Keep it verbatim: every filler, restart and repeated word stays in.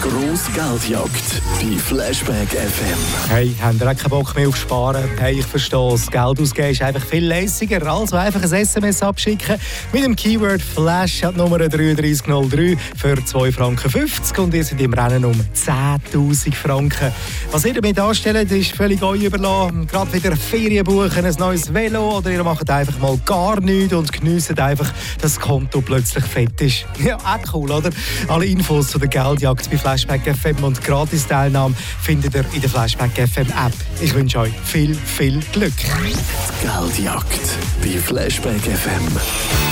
grosse Geldjagd bei Flashback F M. Hey, habt ihr auch keinen Bock mehr auf Sparen? Hey, ich verstehe es. Geld ausgeben ist einfach viel lässiger. Also einfach ein S M S abschicken mit dem Keyword Flash an die Nummer drei drei null drei für zwei Franken fünfzig und ihr seid im Rennen um zehntausend Franken. Was ihr damit anstellt, ist völlig euch überlassen. Gerade wieder Ferien buchen, ein neues Velo oder ihr macht einfach mal gar nichts und genießt einfach, dass das Konto plötzlich fett ist. Ja, auch cool, oder? Alle Infos zu der Geldjagd bei Flashback F M und Gratis-Teilnahme findet ihr in der Flashback F M App. Ich wünsche euch viel, viel Glück. Die Geldjagd bei Flashback F M.